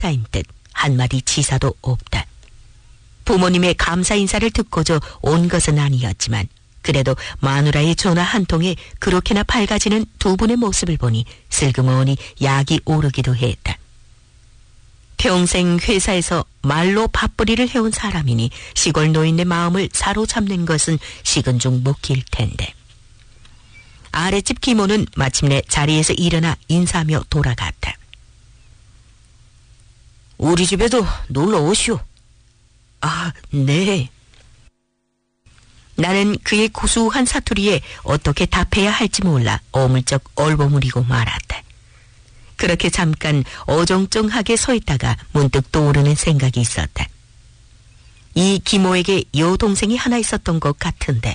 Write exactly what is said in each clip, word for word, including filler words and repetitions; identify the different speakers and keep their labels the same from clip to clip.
Speaker 1: 없다인 듯 한마디 치사도 없다. 부모님의 감사 인사를 듣고저 온 것은 아니었지만 그래도 마누라의 전화 한 통에 그렇게나 밝아지는 두 분의 모습을 보니 슬그머니 약이 오르기도 했다. 평생 회사에서 말로 밥벌이를 해온 사람이니 시골 노인의 마음을 사로잡는 것은 식은 죽 먹기일 텐데. 아랫집 기모는 마침내 자리에서 일어나 인사하며 돌아갔다. 우리 집에도 놀러 오시오. 아, 네. 나는 그의 구수한 사투리에 어떻게 답해야 할지 몰라 어물쩍 얼버무리고 말았다. 그렇게 잠깐 어정쩡하게 서 있다가 문득 떠오르는 생각이 있었다. 이 기모에게 여동생이 하나 있었던 것 같은데.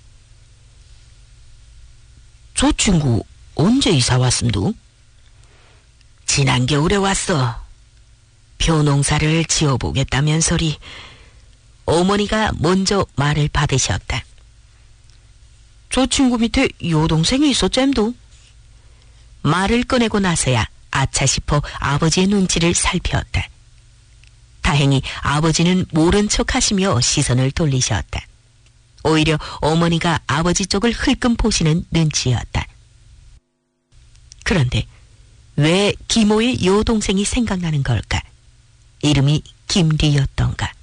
Speaker 1: 저 친구 언제 이사 왔음도? 지난 겨울에 왔어. 벼농사를 지어보겠다면서리. 어머니가 먼저 말을 받으셨다. 저 친구 밑에 여동생이 있었잼도? 말을 꺼내고 나서야 아차 싶어 아버지의 눈치를 살폈다. 다행히 아버지는 모른 척 하시며 시선을 돌리셨다. 오히려 어머니가 아버지 쪽을 흘끔 보시는 눈치였다. 그런데 왜 기모의 여동생이 생각나는 걸까? 이름이 김리였던가?